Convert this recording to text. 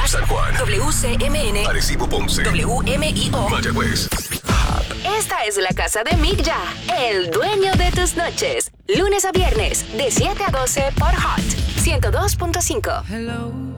San Juan, WCMN, Arecibo, Ponce, WMIO. Mayagüez. Esta es la casa de Mick Ya, el dueño de tus noches. Lunes a viernes, de 7 a 12 por Hot 102.5.